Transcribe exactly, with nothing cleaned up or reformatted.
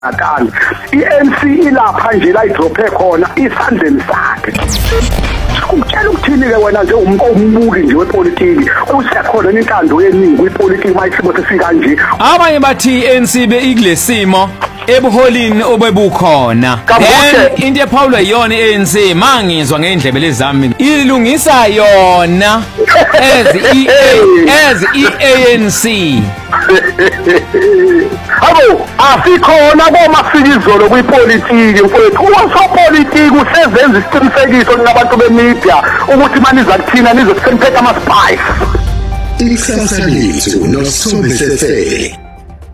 akani i-N C ilapha nje la idrophe khona isandleni sakhe. Ukutshela ukuthini ke wena nje umbuki nje wepolitiki usiyakhona intando yeningi kwipolitiki mayisimo sesika nje. Abanye bathi i-N C be ikulesimo ebuholini obebukhona. Then into ephawulwa yiyona i-A N C mangizwa ngeindlebe lezami ilungisa yona as i as i-A N C. Abo asikhona komasikizolo kwipolitiki mfowethu usopolitiki usezenza isiqinisekiso nabantu bemedia ukuthi maniza kuthina nizokusemphetha ama spice. Ikusasa lethu noSithombe Sethele.